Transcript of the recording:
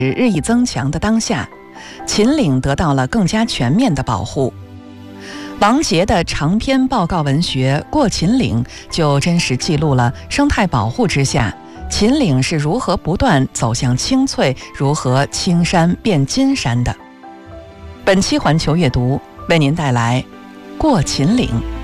日益增强的当下，秦岭得到了更加全面的保护。王杰的长篇报告文学《过秦岭》就真实记录了生态保护之下，秦岭是如何不断走向清脆，如何青山变金山的。本期环球阅读为您带来《过秦岭》。